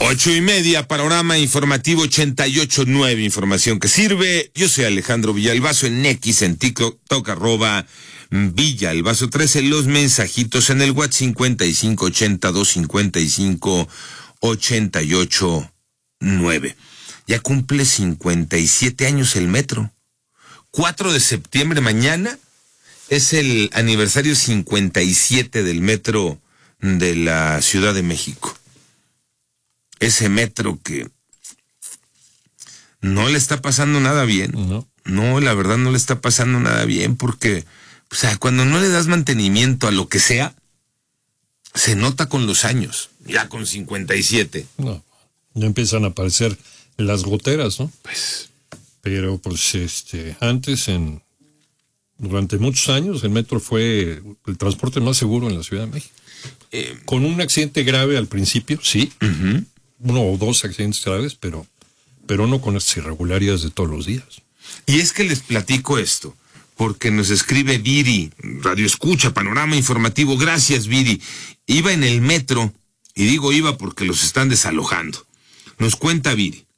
8:30, Panorama Informativo 88.9, información que sirve. Yo soy Alejandro Villalbazo en X, en TikTok, @Villalbazo 13, los mensajitos en el WhatsApp 5582558889. Ya cumple 57 años el metro. 4 de septiembre, mañana, es el aniversario 57 del metro de la Ciudad de México. Ese metro que no le está pasando nada bien. No, la verdad no le está pasando nada bien porque, o sea, cuando no le das mantenimiento a lo que sea, se nota con los años, ya con 57. No, ya empiezan a aparecer las goteras, ¿no? Pues, pero pues antes, durante muchos años, el metro fue el transporte más seguro en la Ciudad de México. Con un accidente grave al principio, sí. Uh-huh. 1 o 2 accidentes graves, pero no con estas irregularidades de todos los días. Y es que les platico esto, porque nos escribe Viri, Radio Escucha, Panorama Informativo. Gracias, Viri. Iba en el metro, y digo iba porque los están desalojando. Nos cuenta Viri.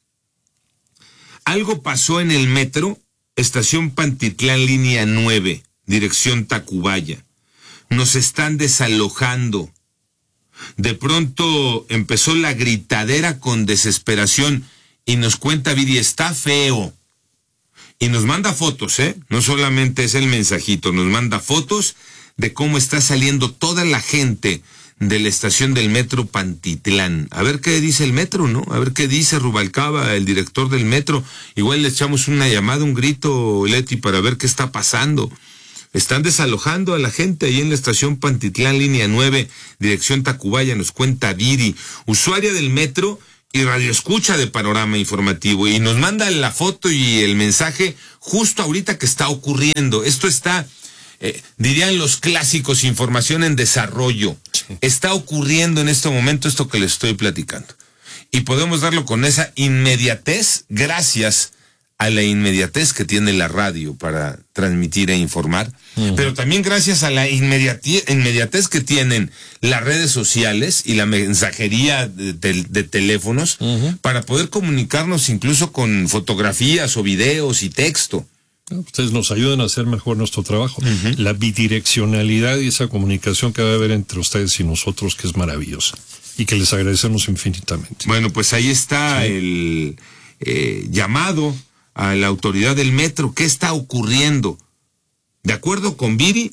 Algo pasó en el metro, estación Pantitlán, línea 9, dirección Tacubaya. Nos están desalojando. De pronto empezó la gritadera con desesperación y nos cuenta Viri, está feo. Y nos manda fotos, no solamente es el mensajito, nos manda fotos de cómo está saliendo toda la gente de la estación del metro Pantitlán. A ver qué dice el metro, ¿no? A ver qué dice Rubalcaba, el director del metro. Igual le echamos una llamada, un grito, Leti, para ver qué está pasando. Están desalojando a la gente ahí en la estación Pantitlán, línea 9, dirección Tacubaya, nos cuenta Viri, usuaria del metro y radioescucha de Panorama Informativo, y nos manda la foto y el mensaje justo ahorita que está ocurriendo. Esto está, dirían los clásicos, información en desarrollo. Sí. Está ocurriendo en este momento esto que les estoy platicando. Y podemos darlo con esa inmediatez, gracias a la inmediatez que tiene la radio para transmitir e informar, pero también gracias a la inmediatez que tienen las redes sociales y la mensajería de teléfonos para poder comunicarnos incluso con fotografías o videos y texto. Ustedes nos ayudan a hacer mejor nuestro trabajo. La bidireccionalidad y esa comunicación que debe haber entre ustedes y nosotros, que es maravillosa y que les agradecemos infinitamente. Bueno, pues ahí está el llamado a la autoridad del metro. ¿Qué está ocurriendo? De acuerdo con Viri,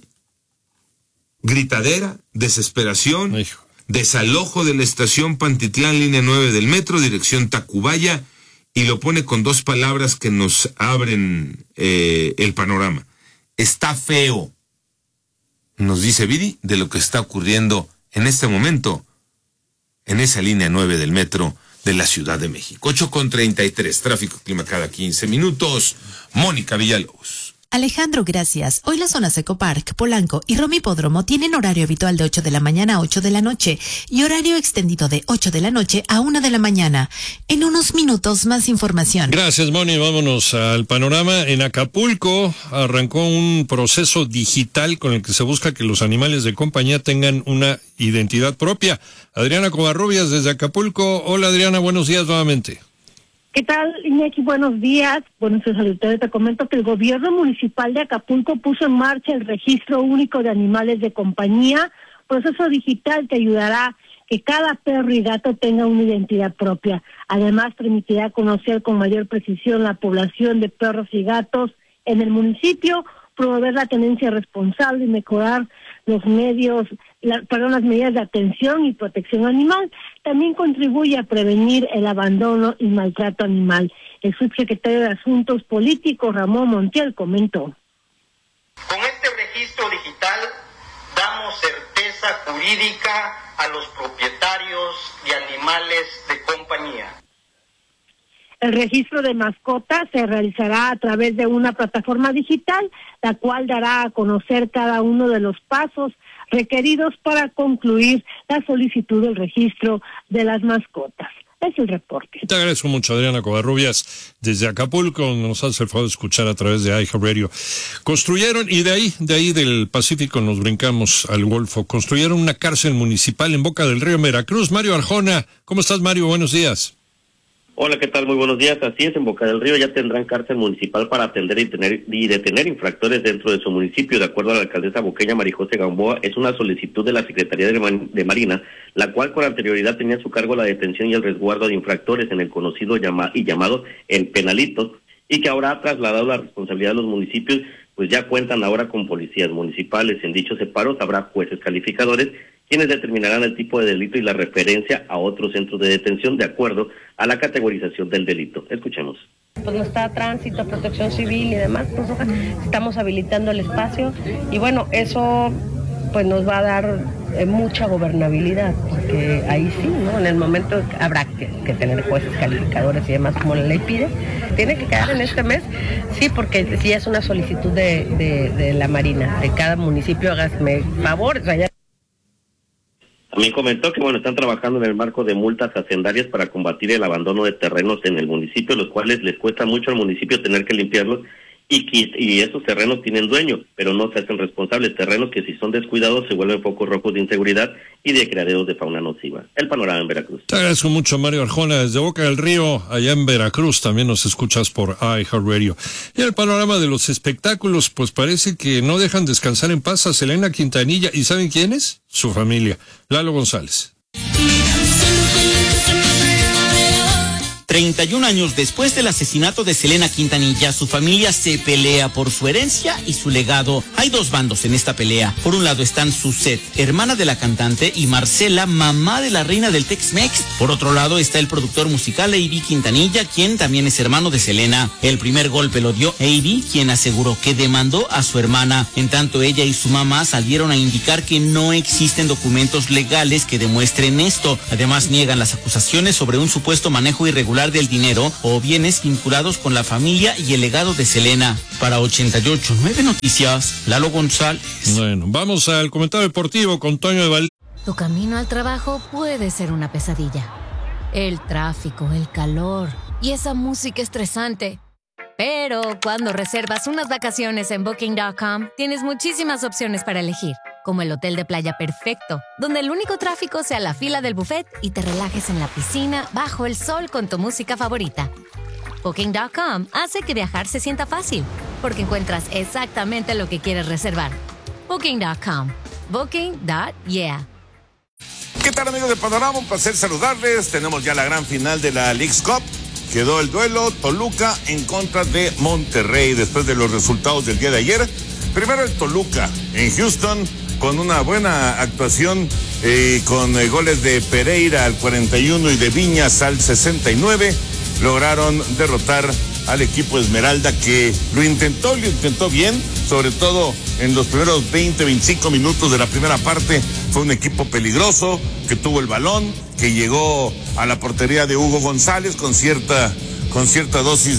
gritadera, desesperación, desalojo de la estación Pantitlán, línea 9 del metro, dirección Tacubaya, y lo pone con 2 palabras que nos abren el panorama. Está feo, nos dice Viri, de lo que está ocurriendo en este momento en esa línea 9 del metro de la Ciudad de México. 8:33, tráfico, clima cada 15 minutos. Mónica Villalobos. Alejandro, gracias. Hoy las zonas Eco Park, Polanco y Romipódromo tienen horario habitual de 8 de la mañana a 8 de la noche y horario extendido de 8 de la noche a 1 de la mañana. En unos minutos más información. Gracias, Moni. Vámonos al panorama. En Acapulco arrancó un proceso digital con el que se busca que los animales de compañía tengan una identidad propia. Adriana Covarrubias desde Acapulco. Hola, Adriana, buenos días nuevamente. ¿Qué tal, Iñaki? Buenos días. Bueno, soy Salutario. Te comento que el gobierno municipal de Acapulco puso en marcha el registro único de animales de compañía, proceso digital que ayudará que cada perro y gato tenga una identidad propia. Además, permitirá conocer con mayor precisión la población de perros y gatos en el municipio, promover la tenencia responsable y mejorar las medidas de atención y protección animal. También contribuye a prevenir el abandono y maltrato animal. El subsecretario de Asuntos Políticos, Ramón Montiel, comentó. Con este registro digital damos certeza jurídica a los propietarios de animales de compañía. El registro de mascotas se realizará a través de una plataforma digital, la cual dará a conocer cada uno de los pasos requeridos para concluir la solicitud del registro de las mascotas. Es el reporte. Te agradezco mucho, Adriana Covarrubias, desde Acapulco, nos hace el favor de escuchar a través de iHeartRadio. Construyeron, y de ahí del Pacífico nos brincamos al Golfo, construyeron una cárcel municipal en Boca del Río, Veracruz. Mario Arjona, ¿cómo estás, Mario? Buenos días. Hola, ¿qué tal? Muy buenos días. Así es, en Boca del Río ya tendrán cárcel municipal para atender y detener infractores dentro de su municipio. De acuerdo a la alcaldesa boqueña María José Gamboa, es una solicitud de la Secretaría de Marina, la cual con anterioridad tenía a su cargo la detención y el resguardo de infractores en el conocido llamado El Penalito, y que ahora ha trasladado la responsabilidad de los municipios, pues ya cuentan ahora con policías municipales. En dichos separos habrá jueces calificadores, quienes determinarán el tipo de delito y la referencia a otros centros de detención de acuerdo a la categorización del delito. Escuchemos. Pues no está tránsito, protección civil y demás, pues estamos habilitando el espacio y bueno, eso pues nos va a dar mucha gobernabilidad, porque ahí sí, ¿no? En el momento habrá que tener jueces calificadores y demás, como la ley pide. Tiene que quedar en este mes, sí, porque sí es una solicitud de la Marina, de cada municipio, hágame favor, o sea, ya... También comentó que están trabajando en el marco de multas hacendarias para combatir el abandono de terrenos en el municipio, los cuales les cuesta mucho al municipio tener que limpiarlos, y esos terrenos tienen dueño, pero no se hacen responsables. Terrenos que si son descuidados se vuelven focos rojos de inseguridad y de criaderos de fauna nociva. El panorama en Veracruz. Te agradezco mucho, Mario Arjona, desde Boca del Río, allá en Veracruz, también nos escuchas por iHeartRadio. Y el panorama de los espectáculos, pues parece que no dejan descansar en paz a Selena Quintanilla, ¿y saben quién es? Su familia, Lalo González. 31 años después del asesinato de Selena Quintanilla, su familia se pelea por su herencia y su legado. Hay dos bandos en esta pelea. Por un lado están Suzette, hermana de la cantante, y Marcela, mamá de la reina del Tex-Mex. Por otro lado está el productor musical A.B. Quintanilla, quien también es hermano de Selena. El primer golpe lo dio A.B., quien aseguró que demandó a su hermana. En tanto, ella y su mamá salieron a indicar que no existen documentos legales que demuestren esto. Además, niegan las acusaciones sobre un supuesto manejo irregular del dinero o bienes vinculados con la familia y el legado de Selena. Para 88.9 Noticias, Lalo González. Bueno, vamos al comentario deportivo con Toño de Valdés. Tu camino al trabajo puede ser una pesadilla. El tráfico, el calor y esa música estresante. Pero cuando reservas unas vacaciones en Booking.com, tienes muchísimas opciones para elegir, como el hotel de playa perfecto, donde el único tráfico sea la fila del buffet y te relajes en la piscina bajo el sol con tu música favorita. Booking.com hace que viajar se sienta fácil, porque encuentras exactamente lo que quieres reservar. Booking.com. Booking.yeah. ¿Qué tal, amigos de Panorama? Un placer saludarles. Tenemos ya la gran final de la Leagues Cup. Quedó el duelo Toluca en contra de Monterrey después de los resultados del día de ayer. Primero el Toluca en Houston con una buena actuación con goles de Pereira al 41 y de Viñas al 69. Lograron derrotar al equipo Esmeralda, que lo intentó bien, sobre todo en los primeros 20-25 minutos de la primera parte. Fue un equipo peligroso, que tuvo el balón, que llegó a la portería de Hugo González con cierta dosis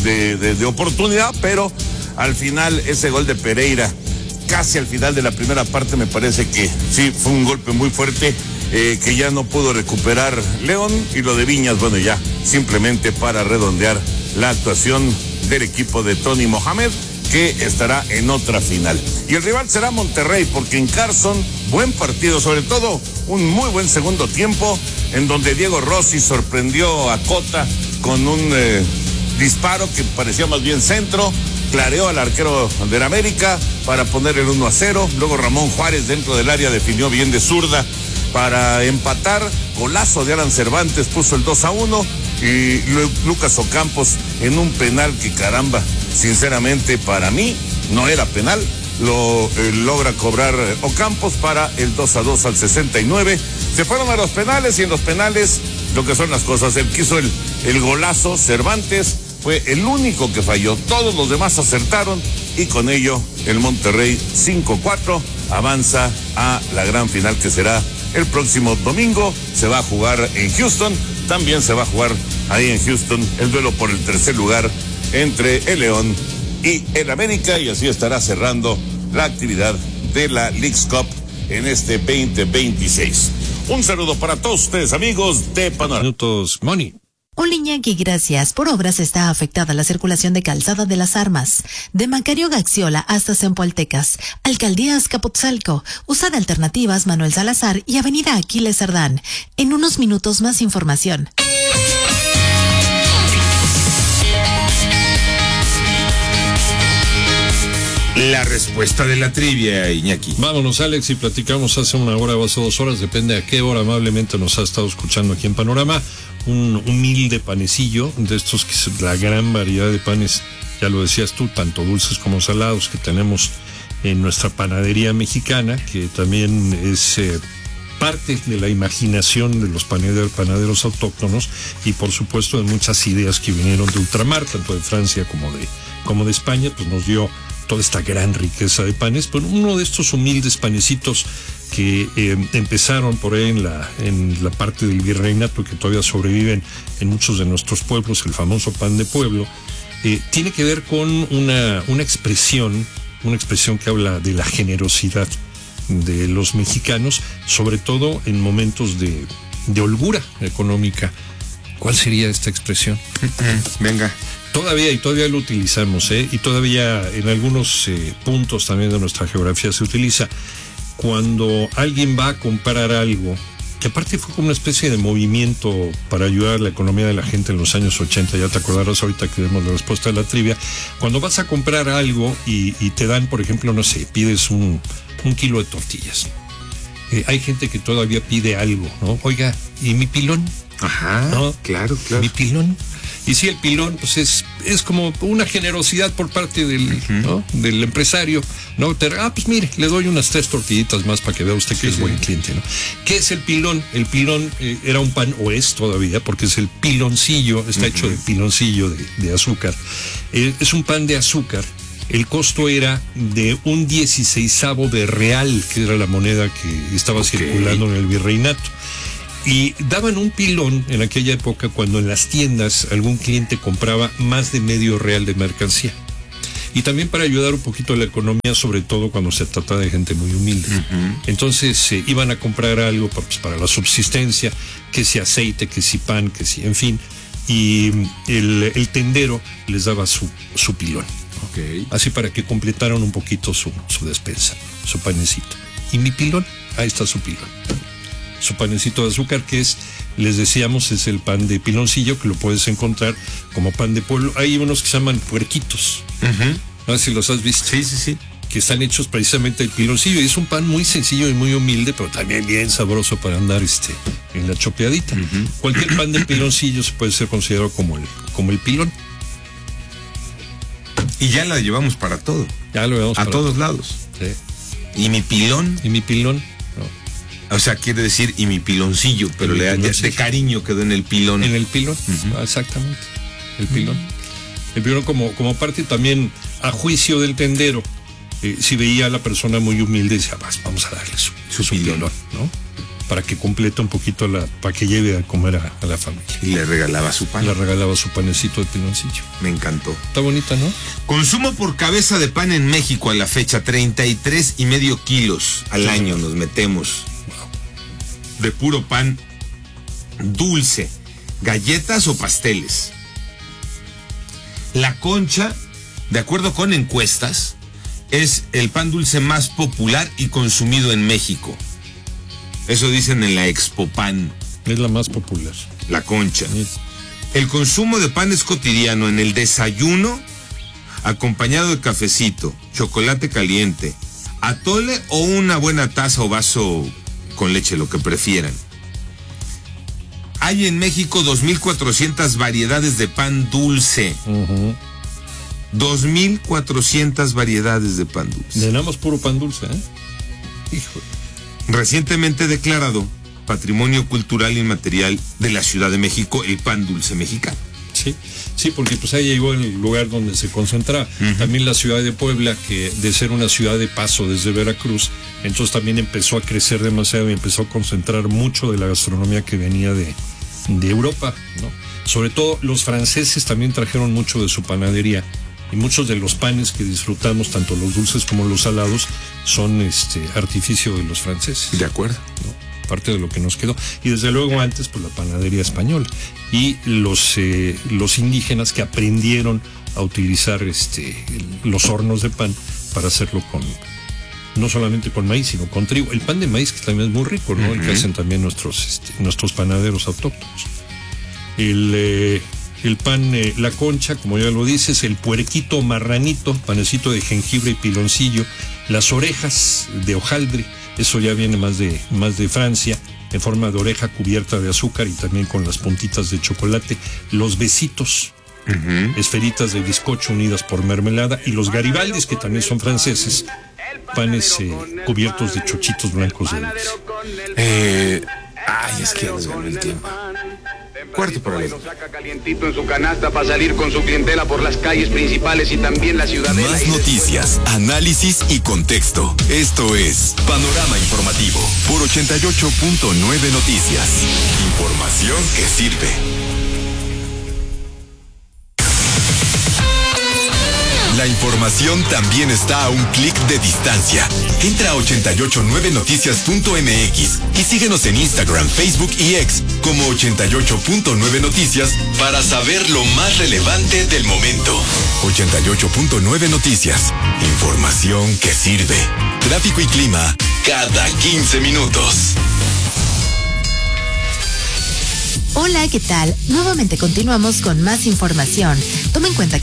de oportunidad, pero al final ese gol de Pereira, casi al final de la primera parte, me parece que sí, fue un golpe muy fuerte, que ya no pudo recuperar León, y lo de Viñas, bueno, ya simplemente para redondear la actuación del equipo de Tony Mohamed, que estará en otra final. Y el rival será Monterrey, porque en Carson, buen partido, sobre todo un muy buen segundo tiempo, en donde Diego Rossi sorprendió a Cota con un disparo que parecía más bien centro, clareó al arquero del América para poner el 1-0, luego Ramón Juárez dentro del área definió bien de zurda para empatar, golazo de Alan Cervantes puso el 2-1, y Lucas Ocampos en un penal que, caramba, sinceramente para mí no era penal, lo logra cobrar Ocampos para el 2-2 al 69. Se fueron a los penales, y en los penales lo que son las cosas, el que hizo el golazo, Cervantes, fue el único que falló, todos los demás acertaron, y con ello el Monterrey 5-4 avanza a la gran final, que será el próximo domingo. Se va a jugar en Houston, también se va a jugar ahí en Houston el duelo por el tercer lugar entre el León y el América, y así estará cerrando la actividad de la Leagues Cup en este 2026. Un saludo para todos ustedes, amigos de Panorama. Minutos, Moni. Hola Iñaki, gracias. Por obras está afectada la circulación de Calzada de las Armas, de Macario Gaxiola hasta Zempoaltecas, Alcaldía Azcapotzalco, Usa de Alternativas Manuel Salazar y Avenida Aquiles Cerdán. En unos minutos más información. La respuesta de la trivia, Iñaki. Vámonos, Alex, y platicamos hace una hora o hace 2 horas, depende a qué hora amablemente nos ha estado escuchando aquí en Panorama, un humilde panecillo, de estos que es la gran variedad de panes, ya lo decías tú, tanto dulces como salados que tenemos en nuestra panadería mexicana, que también es parte de la imaginación de los panaderos autóctonos y por supuesto de muchas ideas que vinieron de ultramar, tanto de Francia como de España, pues nos dio toda esta gran riqueza de panes. Pero uno de estos humildes panecitos que empezaron por ahí en la parte del virreinato, que todavía sobreviven en muchos de nuestros pueblos, el famoso pan de pueblo, tiene que ver con una expresión que habla de la generosidad de los mexicanos, sobre todo en momentos de holgura económica. ¿Cuál sería esta expresión? Venga. Todavía lo utilizamos, y todavía en algunos puntos también de nuestra geografía se utiliza. Cuando alguien va a comprar algo, que aparte fue como una especie de movimiento para ayudar a la economía de la gente en los años 80, ya te acordarás ahorita que demos la respuesta de la trivia, cuando vas a comprar algo y te dan, por ejemplo, no sé, pides un kilo de tortillas. Hay gente que todavía pide algo, ¿no? Oiga, ¿y mi pilón? Ajá, ¿no? Claro. ¿Mi pilón? Y sí, el pilón, pues es como una generosidad por parte ¿no? del empresario, ¿no? Pues mire, le doy unas 3 tortillitas más para que vea usted que es buen cliente, ¿no? ¿Qué es el pilón? El pilón era un pan, o es todavía, porque es el piloncillo, está hecho de piloncillo de azúcar. Es un pan de azúcar. El costo era de un 16avo de real, que era la moneda que estaba circulando en el virreinato. Y daban un pilón en aquella época cuando en las tiendas algún cliente compraba más de medio real de mercancía. Y también para ayudar un poquito a la economía, sobre todo cuando se trata de gente muy humilde. Entonces iban a comprar algo para la subsistencia, que si aceite, que si pan, que si, en fin. Y el tendero les daba su pilón. Así para que completaran un poquito su despensa, su panecito. Y mi pilón, ahí está su pilón. Su panecito de azúcar, que les decíamos, es el pan de piloncillo, que lo puedes encontrar como pan de pueblo. Hay unos que se llaman puerquitos. No sé si los has visto. Sí. Que están hechos precisamente de piloncillo. Y es un pan muy sencillo y muy humilde, pero también bien sabroso para andar en la chopeadita. Cualquier pan de piloncillo se puede ser considerado como el pilón. Y ya la llevamos para todo. Ya lo llevamos a todos lados. Sí. ¿Y mi pilón? No. O sea, quiere decir, y mi piloncillo, pero de cariño quedó en el pilón. En el pilón, exactamente. El pilón. El pilón como parte también, a juicio del tendero, si veía a la persona muy humilde, decía, vamos a darle su pilón, ¿no? Para que complete un poquito para que lleve a comer a la familia. Y le regalaba su pan. Le regalaba su panecito de piloncillo. Me encantó. Está bonita, ¿no? Consumo por cabeza de pan en México a la fecha, 33,5 kilos al año nos metemos. De puro pan dulce, galletas o pasteles. La concha, de acuerdo con encuestas, es el pan dulce más popular y consumido en México. Eso dicen en la Expopan. Es la más popular. La concha. Sí. El consumo de pan es cotidiano en el desayuno, acompañado de cafecito, chocolate caliente, atole o una buena taza o vaso con leche, lo que prefieran. Hay en México 2,400 variedades de pan dulce. 2,400 variedades de pan dulce. Tenemos puro pan dulce, Hijo. Recientemente declarado Patrimonio Cultural Inmaterial de la Ciudad de México, el pan dulce mexicano. Sí, porque pues ahí llegó el lugar donde se concentra. También la ciudad de Puebla, que de ser una ciudad de paso desde Veracruz, entonces también empezó a crecer demasiado y empezó a concentrar mucho de la gastronomía que venía de Europa, ¿no? Sobre todo los franceses también trajeron mucho de su panadería y muchos de los panes que disfrutamos, tanto los dulces como los salados, son artificio de los franceses. De acuerdo. ¿No? parte de lo que nos quedó. Y desde luego antes, pues la panadería española. Y los indígenas que aprendieron a utilizar los hornos de pan para hacerlo no solamente con maíz, sino con trigo. El pan de maíz, que también es muy rico, ¿no? El que hacen también nuestros panaderos autóctonos. El pan, la concha, como ya lo dices, el puerquito marranito, panecito de jengibre y piloncillo, las orejas de hojaldre, eso ya viene más de Francia, en forma de oreja cubierta de azúcar y también con las puntitas de chocolate, los besitos, esferitas de bizcocho unidas por mermelada, y los garibaldis, que también son franceses, panes cubiertos de chochitos blancos de dulce. Es que ya nos ganó el tiempo. Cuarto para el... Saca calientito en su canasta para salir con su clientela por las calles principales y también la ciudadela. Más noticias, análisis y contexto. Esto es Panorama Informativo por 88.9 Noticias. Información que sirve. La información también está a un clic de distancia. Entra a 889noticias.mx y síguenos en Instagram, Facebook y X como 88.9 Noticias para saber lo más relevante del momento. 88.9 Noticias. Información que sirve. Tráfico y clima cada 15 minutos. Hola, ¿qué tal? Nuevamente continuamos con más información. Toma en cuenta que